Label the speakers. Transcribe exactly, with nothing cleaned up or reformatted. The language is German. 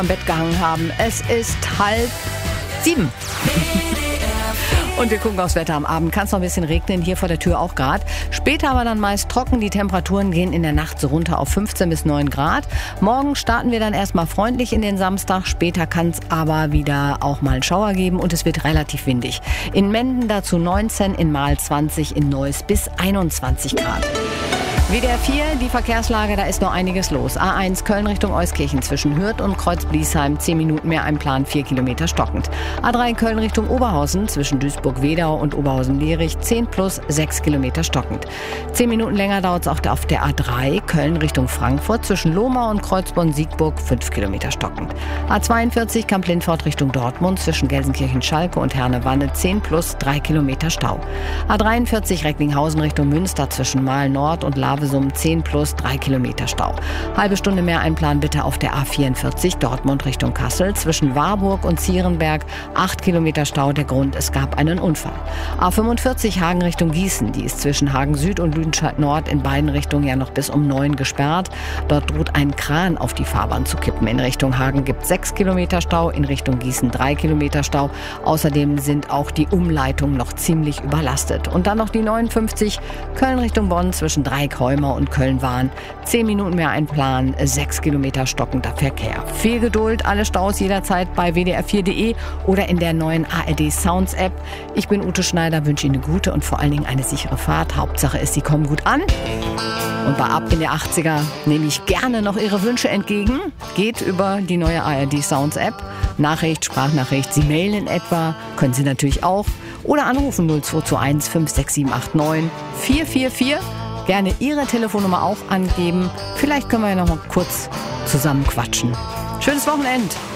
Speaker 1: am Bett gehangen haben. Es ist halb sieben. Und wir gucken aufs Wetter am Abend. Kann es noch ein bisschen regnen, hier vor der Tür auch gerade. Später aber dann meist trocken. Die Temperaturen gehen in der Nacht so runter auf fünfzehn bis neun Grad. Morgen starten wir dann erstmal freundlich in den Samstag. Später kann es aber wieder auch mal einen Schauer geben und es wird relativ windig. In Menden dazu neunzehn, in Marl zwanzig, in Neuss bis einundzwanzig Grad. W D R vier, die Verkehrslage, da ist noch einiges los. A eins Köln Richtung Euskirchen zwischen Hürth und Kreuz-Bliesheim, zehn Minuten mehr Einplan, vier Kilometer stockend. A drei Köln Richtung Oberhausen zwischen Duisburg-Wedau und Oberhausen-Lierich, zehn plus, sechs Kilometer stockend. zehn Minuten länger dauert es auch auf der A drei Köln Richtung Frankfurt zwischen Lohmau und Kreuzborn-Siegburg, fünf Kilometer stockend. A zweiundvierzig Kamp-Lindfort Richtung Dortmund zwischen Gelsenkirchen-Schalke und Herne-Wanne, zehn plus, drei Kilometer Stau. A dreiundvierzig Recklinghausen Richtung Münster zwischen Mahl-Nord und Lave zehn plus, drei Kilometer Stau. Halbe Stunde mehr Einplan bitte auf der A vierundvierzig Dortmund Richtung Kassel zwischen Warburg und Zierenberg, acht Kilometer Stau. Der Grund, es gab einen Unfall. A fünfundvierzig Hagen Richtung Gießen, die ist zwischen Hagen Süd und Lüdenscheid Nord in beiden Richtungen ja noch bis um neun gesperrt. Dort droht ein Kran auf die Fahrbahn zu kippen. In Richtung Hagen gibt es sechs Kilometer Stau, in Richtung Gießen drei Kilometer Stau. Außerdem sind auch die Umleitungen noch ziemlich überlastet. Und dann noch die neunundfünfzig Köln Richtung Bonn zwischen Dreieckholm und Köln-Wahn. Zehn Minuten mehr Einplan, sechs Kilometer stockender Verkehr. Viel Geduld, alle Staus jederzeit bei w d r vier punkt de oder in der neuen A R D Sounds App. Ich bin Ute Schneider, wünsche Ihnen eine gute und vor allen Dingen eine sichere Fahrt. Hauptsache ist, Sie kommen gut an. Und bei Ab in der achtziger nehme ich gerne noch Ihre Wünsche entgegen. Geht über die neue A R D Sounds App. Nachricht, Sprachnachricht, Sie mailen etwa, können Sie natürlich auch. Oder anrufen null zwei zwei eins fünf sechs sieben acht neun vier vier vier. Gerne Ihre Telefonnummer auch angeben. Vielleicht können wir ja noch mal kurz zusammen quatschen. Schönes Wochenende.